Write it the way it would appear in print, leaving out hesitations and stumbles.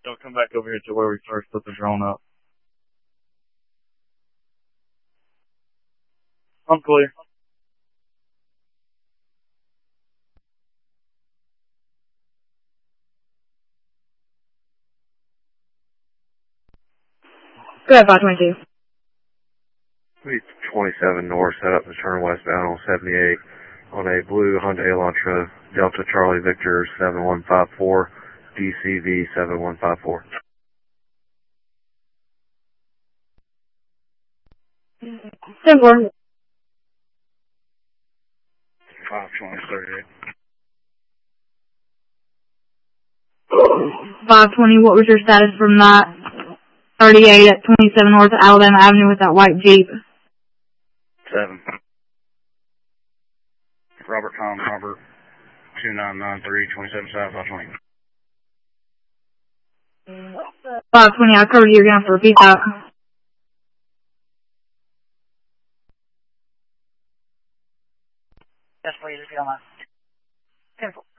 Don't come back over here to where we first put the drone up. I'm clear. Go ahead, 522. 27 north, set up to turn westbound on 78 on a blue Hyundai Elantra, Delta Charlie Victor 7154, DCV 7154. Simple. 520, 520, what was your status from that 38 at 27 North Alabama Avenue with that white Jeep? 7. Robert Tom Robert 2993 27 South 520. 520, I covered you. You're going to have to repeat that. Yes, please, if you don't mind. 10-4.